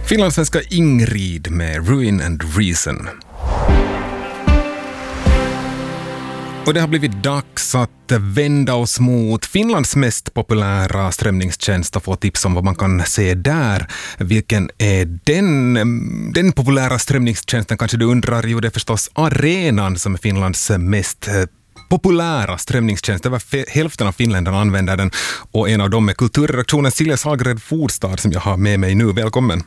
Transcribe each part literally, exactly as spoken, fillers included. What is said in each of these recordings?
Finlandssvenska Ingrid med Ruin and Reason. Och det har blivit dags att vända oss mot Finlands mest populära strömningstjänst och få tips om vad man kan se där. Vilken är den, den populära strömningstjänsten, kanske du undrar? Jo, det är förstås Arenan som är Finlands mest populära strömningstjänst. Över hälften av finländarna använder den, och en av dem är kulturredaktionen Silja Sahlgren Fordstad som jag har med mig nu. Välkommen.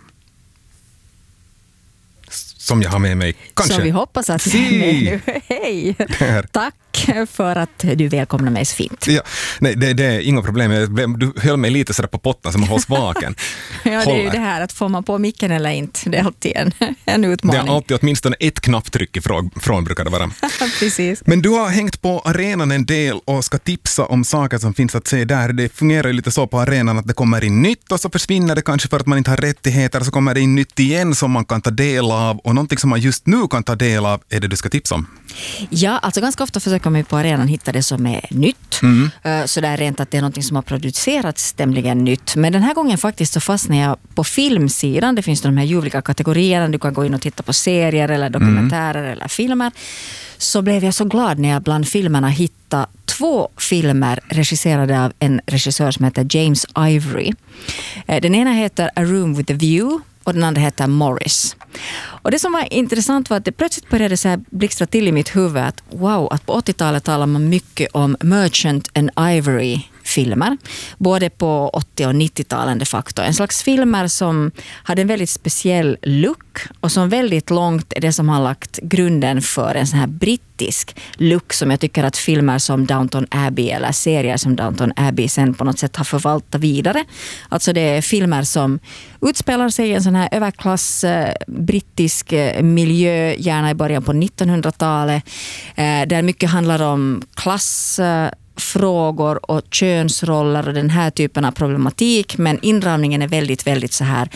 Som jag har med mig. Kanske. Som vi hoppas att du är med nu. Hej! Tack för att du välkomnar mig så fint. Ja, nej, det, det är inga problem. Du höll mig lite sådär på potten som man hålls vaken. Ja, det är ju det här att får man på micken eller inte. Det är alltid en, en utmaning. Det är alltid åtminstone ett knapptryck ifrån från, brukar det vara. Precis. Men du har hängt på Arenan en del och ska tipsa om saker som finns att se där. Det fungerar ju lite så på Arenan att det kommer in nytt och så försvinner det kanske för att man inte har rättigheter, så kommer det in nytt igen som man kan ta del av, och någonting som man just nu kan ta del av är det du ska tipsa om. Ja, alltså ganska ofta försöker man på Arenan hitta det som är nytt. Mm. Så det är rent att det är något som har producerats tämligen nytt. Men den här gången faktiskt så fastnar jag på filmsidan. Det finns de här ljuvliga kategorierna. Du kan gå in och titta på serier eller dokumentärer mm. eller filmer. Så blev jag så glad när jag bland filmerna hittade två filmer regisserade av en regissör som heter James Ivory. Den ena heter A Room with a View och den andra heter Morris. Och det som var intressant var att det plötsligt började så här blixtra till i mitt huvud att wow, att på åttiotalet talar man mycket om Merchant and Ivory-filmer. Både på åttio- och nittio-talen de facto. En slags filmer som hade en väldigt speciell look och som väldigt långt är det som har lagt grunden för en sån här brittisk look som jag tycker att filmer som Downton Abbey eller serier som Downton Abbey sen på något sätt har förvaltat vidare. Alltså det är filmer som utspelar sig i en sån här överklass eh, brittisk eh, miljö, gärna i början på nittonhundratalet, eh, där mycket handlar om klass eh, frågor och könsroller och den här typen av problematik, men inramningen är väldigt, väldigt så här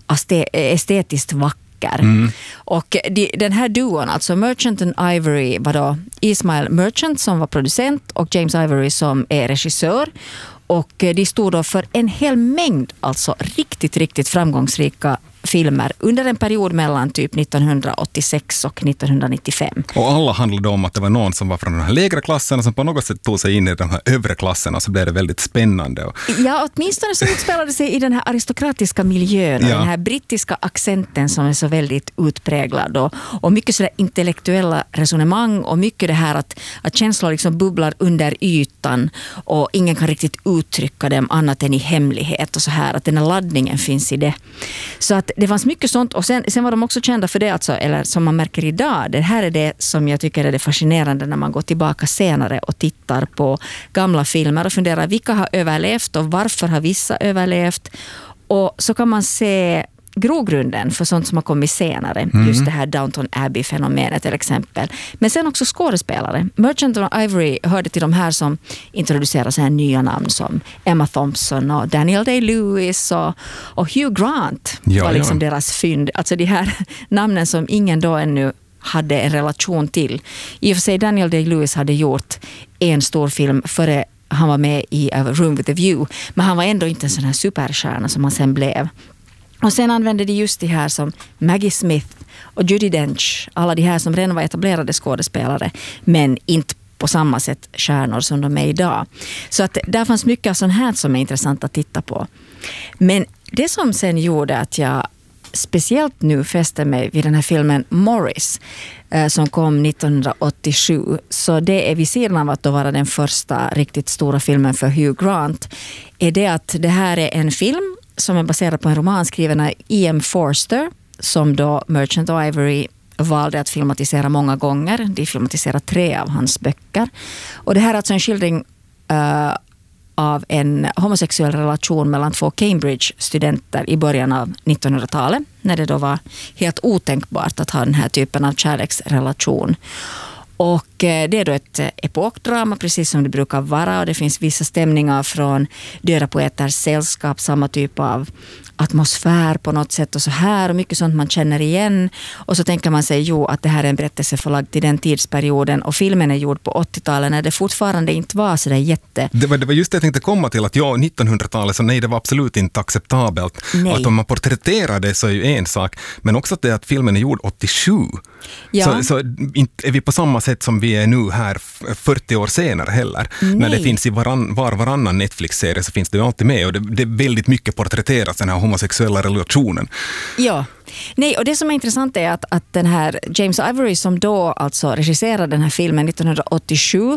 estetiskt vacker. Mm. Och de, den här duon, alltså Merchant and Ivory, var då Ismail Merchant som var producent och James Ivory som är regissör. Och de stod då för en hel mängd alltså riktigt, riktigt framgångsrika filmer under en period mellan typ nittonhundraåttiosex och nittonhundranittiofem. Och alla handlade om att det var någon som var från den här lägre klassen som på något sätt tog sig in i de här övre klasserna, så blev det väldigt spännande. Ja, åtminstone så utspelade sig i den här aristokratiska miljön och ja. Den här brittiska accenten som är så väldigt utpräglad och, och mycket sådär intellektuella resonemang och mycket det här att, att känslor liksom bubblar under ytan och ingen kan riktigt uttrycka dem annat än i hemlighet och så här, att den här laddningen finns i det. Så att det fanns mycket sånt, och sen, sen var de också kända för det, alltså, eller som man märker idag, det här är det som jag tycker är det fascinerande när man går tillbaka senare och tittar på gamla filmer och funderar vilka har överlevt och varför har vissa överlevt, och så kan man se grogrunden för sånt som har kommit senare. Mm. Just det här Downton Abbey-fenomenet till exempel. Men sen också skådespelare. Merchant och Ivory hörde till de här som introducerade så här nya namn som Emma Thompson och Daniel Day-Lewis och, och Hugh Grant ja, var liksom ja. deras fynd. Alltså de här namnen som ingen då ännu hade en relation till. I och för sig Daniel Day-Lewis hade gjort en stor film före han var med i A Room with a View. Men han var ändå inte en sån här superstjärna som han sen blev. Och sen använde de just de här som Maggie Smith och Judi Dench. Alla de här som redan var etablerade skådespelare. Men inte på samma sätt stjärnor som de är idag. Så att där fanns mycket sånt här som är intressant att titta på. Men det som sen gjorde att jag speciellt nu fäste mig vid den här filmen Morris eh, som kom nittonhundraåttiosju. Så det är vid sidan av att då vara den första riktigt stora filmen för Hugh Grant. Är det att det här är en film som är baserad på en roman skriven av E M Forster som då Merchant och Ivory valde att filmatisera många gånger. De filmatiserade tre av hans böcker. Och det här är alltså en skildring uh, av en homosexuell relation mellan två Cambridge-studenter i början av nittonhundratalet, när det då var helt otänkbart att ha den här typen av kärleksrelation. Och det är då ett epokdrama precis som det brukar vara, och det finns vissa stämningar från Döda poeters sällskap, samma typ av atmosfär på något sätt och så här och mycket sånt man känner igen och så tänker man sig jo att det här är en berättelse förlagd till den tidsperioden och filmen är gjord på åttiotalet när det fortfarande inte var så där jätte... Det var, det var just det jag tänkte komma till att ja, nittonhundratalet så nej, det var absolut inte acceptabelt. Nej. Att om man porträtterar det så är ju en sak, men också att, det att filmen är gjord åttiosju. Ja. Så, så inte är vi på samma sätt som vi är nu här fyrtio år senare heller. Nej. När det finns i varann, var varannan Netflix-serie så finns det ju alltid med och det, det är väldigt mycket porträtteras den här homosexuella relationen. Ja, nej och det som är intressant är att, att den här James Ivory som då alltså regisserade den här filmen nittonhundraåttiosju,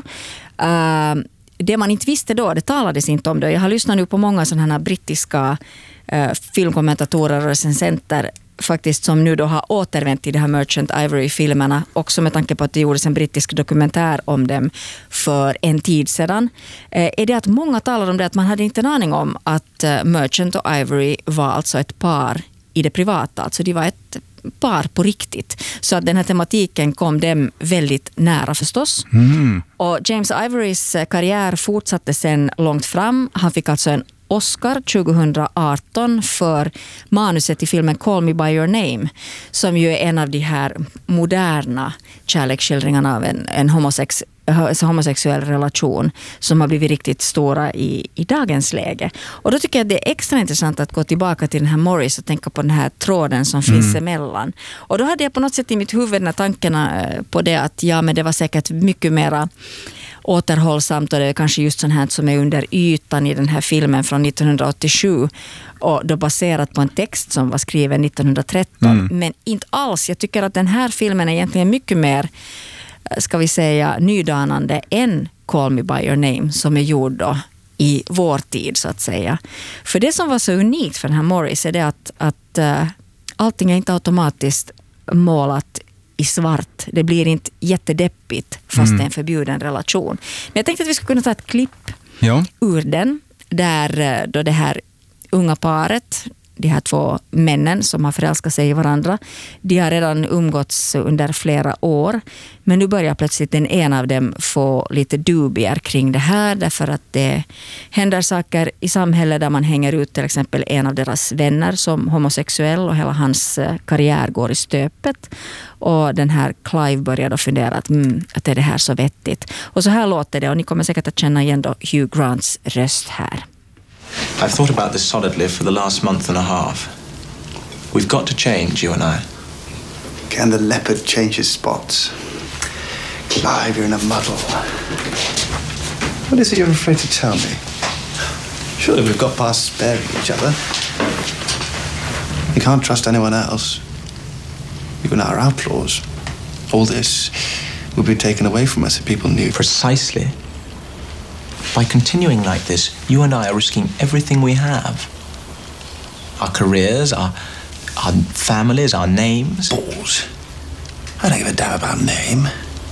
uh, det man inte visste då, det talades inte om det. Jag har lyssnat nu på många sådana här brittiska uh, filmkommentatorer och recensenter faktiskt som nu då har återvänt till de här Merchant Ivory-filmerna också med tanke på att det gjordes en brittisk dokumentär om dem för en tid sedan. Eh, är det att många talar om det att man hade inte en aning om att eh, Merchant och Ivory var alltså ett par i det privata. Alltså de var ett par på riktigt. Så att den här tematiken kom dem väldigt nära förstås. Mm. Och James Ivorys karriär fortsatte sen långt fram. Han fick alltså en Oscar tjugohundraarton för manuset till filmen Call Me By Your Name som ju är en av de här moderna kärleksskildringarna av en, en homosex, homosexuell relation som har blivit riktigt stora i, i dagens läge. Och då tycker jag att det är extra intressant att gå tillbaka till den här Morris och tänka på den här tråden som finns mm. emellan. Och då hade jag på något sätt i mitt huvud när tankarna på det att ja, men det var säkert mycket mera återhållsamt och det är kanske just sånt här som är under ytan i den här filmen från nittonhundraåttiosju och då baserat på en text som var skriven nittonhundratretton. Mm. Men inte alls. Jag tycker att den här filmen är egentligen mycket mer, ska vi säga, nydanande än Call Me By Your Name som är gjord då i vår tid så att säga. För det som var så unikt för den här Morris är det att, att uh, allting är inte automatiskt målat i svart. Det blir inte jättedeppigt fast mm. det är en förbjuden relation. Men jag tänkte att vi skulle kunna ta ett klipp ja. ur den där då det här unga paret, de här två männen som har förälskat sig i varandra, de har redan umgåtts under flera år men nu börjar plötsligt den ena av dem få lite dubier kring det här därför att det händer saker i samhället där man hänger ut till exempel en av deras vänner som homosexuell och hela hans karriär går i stöpet och den här Clive börjar då fundera att, mm, att är det här så vettigt och så här låter det och ni kommer säkert att känna igen då Hugh Grants röst här. I've thought about this solidly for the last month and a half. We've got to change, you and I. Can the leopard change his spots? Clive, you're in a muddle. What is it you're afraid to tell me? Surely we've got past sparing each other. You can't trust anyone else. You and I are outlaws. All this would be taken away from us if people knew. Precisely. By continuing like this, you and I are risking everything we have. Our careers, our, our families, our names. Balls. I don't give a damn about name.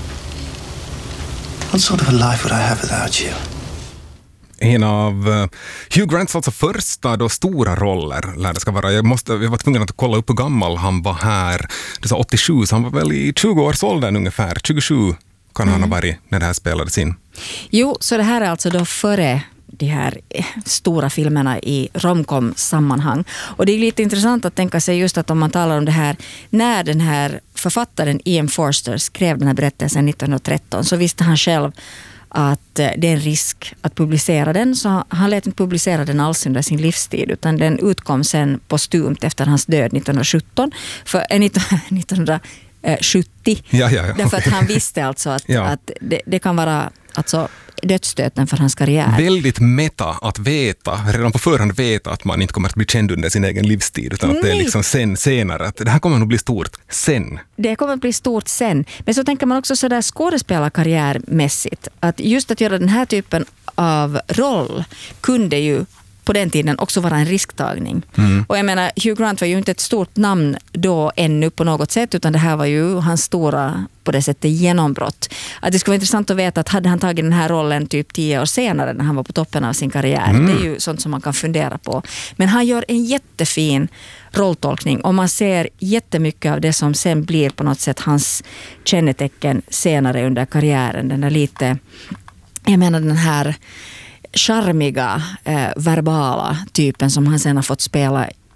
What sort of a life would I have without you? En av uh, Hugh Grants alltså första då stora roller lär det ska vara. Jag, måste, jag var tvungen att kolla upp hur gammal han var här. Det sa åttiosju, så han var väl i tjugo-årsåldern ungefär. tjugosju kan mm. han ha varit när det här spelades in. Jo, så det här är alltså då före de här stora filmerna i romcom-sammanhang. Och det är lite intressant att tänka sig just att om man talar om det här, när den här författaren Ian Forster skrev den här berättelsen nittonhundratretton så visste han själv att det är en risk att publicera den, så han lät inte publicera den alls under sin livstid utan den utkom sen postumt efter hans död nittonhundrasjutton för eh, nittonhundrasjuttio ja, ja, ja. därför att han visste alltså att, ja. att det, det kan vara alltså dödsstöten för hans karriär. Väldigt meta att veta, redan på förhand veta att man inte kommer att bli känd under sin egen livstid utan att Nej. det är liksom sen, senare, att det här kommer nog bli stort sen. Det kommer att bli stort sen. Men så tänker man också så där skådespelarkarriärmässigt att just att göra den här typen av roll kunde ju på den tiden också vara en risktagning. Mm. Och jag menar, Hugh Grant var ju inte ett stort namn då ännu på något sätt utan det här var ju hans stora på det sättet genombrott. Att det skulle vara intressant att veta att hade han tagit den här rollen typ tio år senare när han var på toppen av sin karriär. Mm. Det är ju sånt som man kan fundera på. Men han gör en jättefin rolltolkning och man ser jättemycket av det som sen blir på något sätt hans kännetecken senare under karriären. Den där lite, jag menar den här charmiga, eh, verbala typen som han sen har fått spela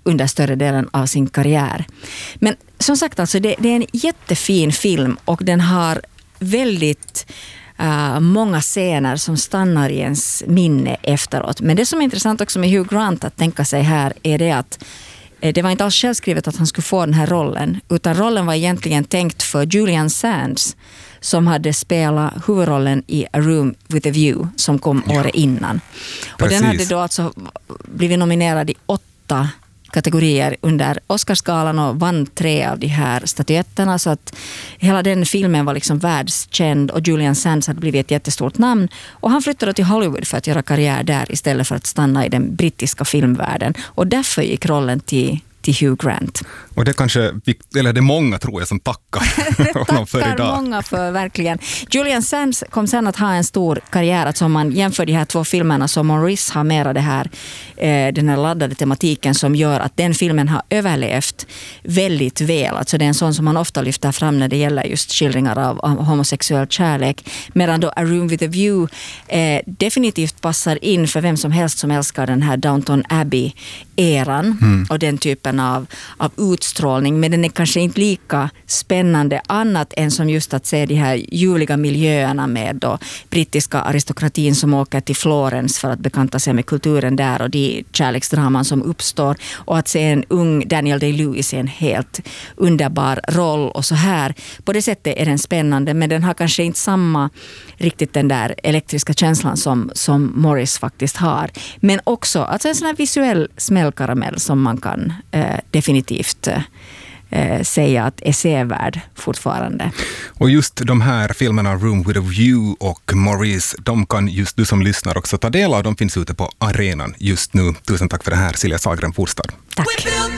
under större delen av sin karriär. Men som sagt, alltså, det, det är en jättefin film och den har väldigt uh, många scener som stannar i ens minne efteråt. Men det som är intressant också med Hugh Grant att tänka sig här är det att det var inte alls självskrivet att han skulle få den här rollen, utan rollen var egentligen tänkt för Julian Sands som hade spelat huvudrollen i A Room with a View som kom ja. året innan. Och Precis. den hade då alltså blivit nominerad i åtta kategorier under Oscarsgalan och vann tre av de här statyetterna, så att hela den filmen var liksom världskänd och Julian Sands hade blivit ett jättestort namn och han flyttade till Hollywood för att göra karriär där istället för att stanna i den brittiska filmvärlden och därför gick rollen till till Hugh Grant. Och det kanske, eller det är många tror jag som tackar honom för idag. Tackar många för, verkligen. Julian Sands kom sen att ha en stor karriär, alltså om man jämför de här två filmerna så Maurice har mera det här, eh, den här laddade tematiken som gör att den filmen har överlevt väldigt väl. Alltså det är en sån som man ofta lyfter fram när det gäller just skildringar av, av homosexuell kärlek. Medan då A Room with a View eh, definitivt passar in för vem som helst som älskar den här Downton Abbey-eran mm. och den typen Av, av utstrålning, men den är kanske inte lika spännande annat än som just att se de här ljuvliga miljöerna med då brittiska aristokratin som åker till Florens för att bekanta sig med kulturen där och de kärleksdraman som uppstår och att se en ung Daniel Day-Lewis i en helt underbar roll och så här. På det sättet är den spännande, men den har kanske inte samma riktigt den där elektriska känslan som, som Morris faktiskt har. Men också alltså en sån här visuell smällkaramell som man kan eh, definitivt eh, säga att är sevärd fortfarande. Och just de här filmerna Room with a View och Maurice, de kan just du som lyssnar också ta del av. De finns ute på arenan just nu. Tusen tack för det här, Silja Sahlgren Forstad. Tack.